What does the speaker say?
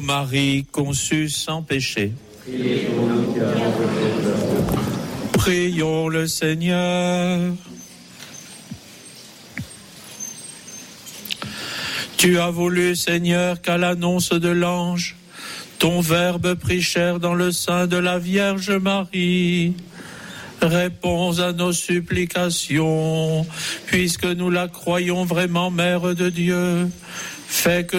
Marie conçue sans péché. Prions le Seigneur. Tu as voulu, Seigneur, qu'à l'annonce de l'ange, ton Verbe prit chair dans le sein de la Vierge Marie. Réponds à nos supplications, puisque nous la croyons vraiment Mère de Dieu. Fais que